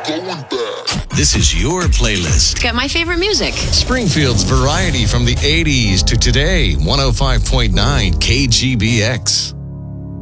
This is your playlist. Got my favorite music. Springfield's variety from the 80s to today. 105.9 KGBX.